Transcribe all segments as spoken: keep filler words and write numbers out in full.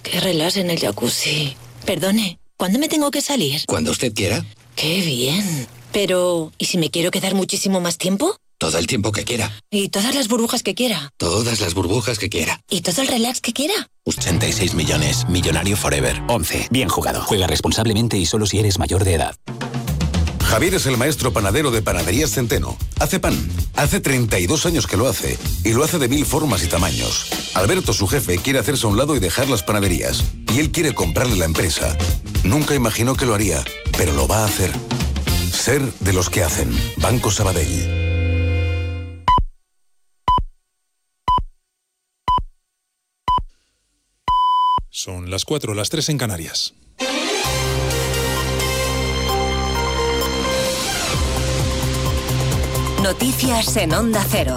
qué relax en el jacuzzi. Perdone, ¿cuándo me tengo que salir? Cuando usted quiera. ¡Qué bien! Pero, ¿y si me quiero quedar muchísimo más tiempo? Todo el tiempo que quiera. ¿Y todas las burbujas que quiera? Todas las burbujas que quiera. ¿Y todo el relax que quiera? ochenta y seis millones. Millonario Forever. once. Bien jugado. Juega responsablemente y solo si eres mayor de edad. Javier es el maestro panadero de Panaderías Centeno. Hace pan. Hace treinta y dos años que lo hace. Y lo hace de mil formas y tamaños. Alberto, su jefe, quiere hacerse a un lado y dejar las panaderías. Y él quiere comprarle la empresa. Nunca imaginó que lo haría, pero lo va a hacer. Ser de los que hacen. Banco Sabadell. Son las cuatro, las tres en Canarias. Noticias en Onda Cero.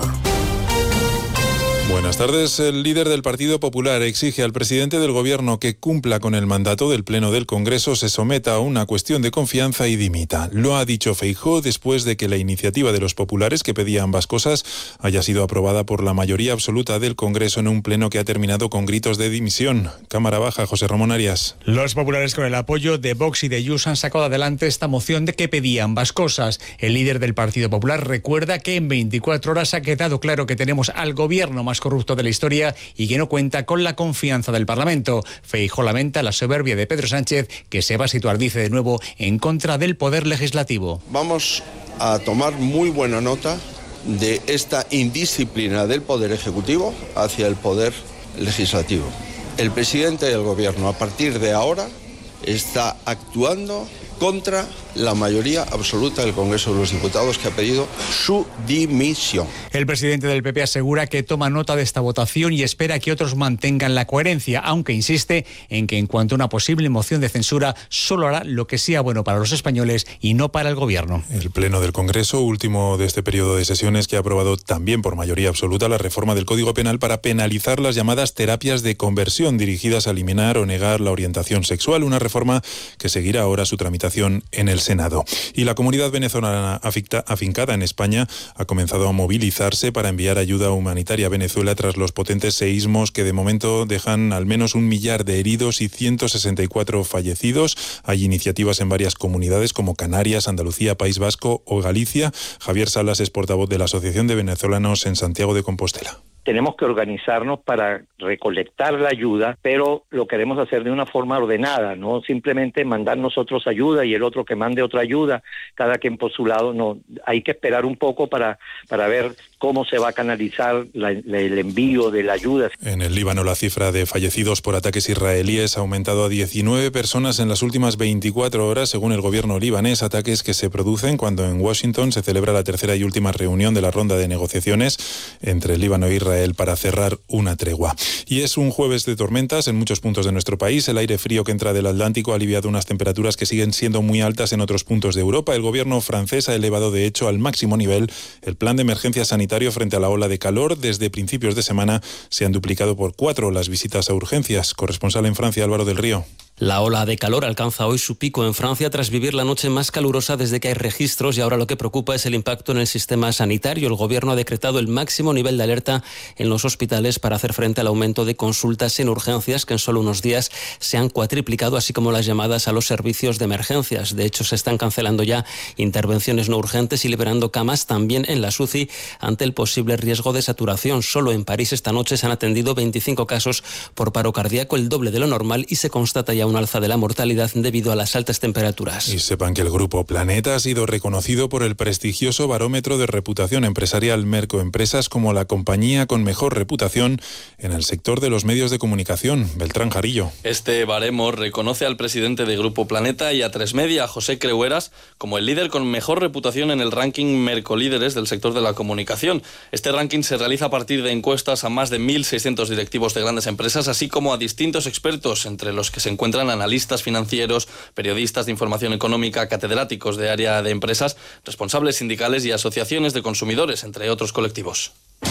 Buenas tardes. El líder del Partido Popular exige al presidente del Gobierno que cumpla con el mandato del Pleno del Congreso, se someta a una cuestión de confianza y dimita. Lo ha dicho Feijóo después de que la iniciativa de los populares que pedía ambas cosas haya sido aprobada por la mayoría absoluta del Congreso en un pleno que ha terminado con gritos de dimisión. Cámara Baja, José Ramón Arias. Los populares, con el apoyo de Vox y de Junts, han sacado adelante esta moción de que pedía ambas cosas. El líder del Partido Popular recuerda que en veinticuatro horas ha quedado claro que tenemos al gobierno más corrupto de la historia y que no cuenta con la confianza del Parlamento. Feijóo lamenta la soberbia de Pedro Sánchez, que se va a situar, dice de nuevo, en contra del Poder Legislativo. Vamos a tomar muy buena nota de esta indisciplina del Poder Ejecutivo hacia el Poder Legislativo. El presidente del Gobierno, a partir de ahora, está actuando contra la mayoría absoluta del Congreso de los Diputados, que ha pedido su dimisión. El presidente del P P asegura que toma nota de esta votación y espera que otros mantengan la coherencia, aunque insiste en que en cuanto a una posible moción de censura, solo hará lo que sea bueno para los españoles y no para el Gobierno. El Pleno del Congreso, último de este periodo de sesiones, que ha aprobado también por mayoría absoluta la reforma del Código Penal para penalizar las llamadas terapias de conversión dirigidas a eliminar o negar la orientación sexual, una reforma que seguirá ahora su tramitación en el Senado. Y la comunidad venezolana afincada en España ha comenzado a movilizarse para enviar ayuda humanitaria a Venezuela tras los potentes seísmos que de momento dejan al menos un millar de heridos y ciento sesenta y cuatro fallecidos. Hay iniciativas en varias comunidades como Canarias, Andalucía, País Vasco o Galicia. Javier Salas es portavoz de la Asociación de Venezolanos en Santiago de Compostela. Tenemos que organizarnos para recolectar la ayuda, pero lo queremos hacer de una forma ordenada, no simplemente mandar nosotros ayuda y el otro que mande otra ayuda, cada quien por su lado. No, hay que esperar un poco para, para ver cómo se va a canalizar la, la, el envío de la ayuda. En el Líbano, la cifra de fallecidos por ataques israelíes ha aumentado a diecinueve personas en las últimas veinticuatro horas, según el gobierno libanés, ataques que se producen cuando en Washington se celebra la tercera y última reunión de la ronda de negociaciones entre el Líbano e Israel para cerrar una tregua. Y es un jueves de tormentas en muchos puntos de nuestro país. El aire frío que entra del Atlántico ha aliviado unas temperaturas que siguen siendo muy altas en otros puntos de Europa. El gobierno francés ha elevado de hecho al máximo nivel el plan de emergencia sanitario frente a la ola de calor. Desde principios de semana se han duplicado por cuatro las visitas a urgencias. Corresponsal en Francia, Álvaro del Río. La ola de calor alcanza hoy su pico en Francia tras vivir la noche más calurosa desde que hay registros, y ahora lo que preocupa es el impacto en el sistema sanitario. El gobierno ha decretado el máximo nivel de alerta en los hospitales para hacer frente al aumento de consultas en urgencias, que en solo unos días se han cuatriplicado, así como las llamadas a los servicios de emergencias. De hecho, se están cancelando ya intervenciones no urgentes y liberando camas también en las U C I ante el posible riesgo de saturación. Solo en París esta noche se han atendido veinticinco casos por paro cardíaco, el doble de lo normal, y se constata ya un alza de la mortalidad debido a las altas temperaturas. Y sepan que el grupo Planeta ha sido reconocido por el prestigioso barómetro de reputación empresarial Mercoempresas como la compañía con mejor reputación en el sector de los medios de comunicación. Beltrán Jarillo. Este baremo reconoce al presidente de Grupo Planeta y a Tres Media, a José Creueras, como el líder con mejor reputación en el ranking Mercolíderes del sector de la comunicación. Este ranking se realiza a partir de encuestas a más de mil seiscientos directivos de grandes empresas, así como a distintos expertos, entre los que se encuentran analistas financieros, periodistas de información económica, catedráticos de área de empresas, responsables sindicales y asociaciones de consumidores, entre otros colectivos.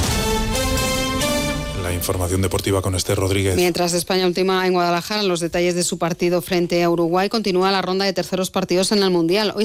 La información deportiva con Esther Rodríguez. Mientras España ultima en Guadalajara los detalles de su partido frente a Uruguay, continúa la ronda de terceros partidos en el Mundial. Hoy